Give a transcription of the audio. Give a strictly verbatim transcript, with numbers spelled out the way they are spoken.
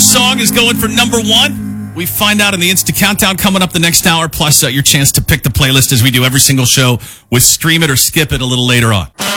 song is going for number one? We find out in the Insta Countdown coming up the next hour, plus uh, your chance to pick the playlist as we do every single show with Stream It or Skip It a little later on.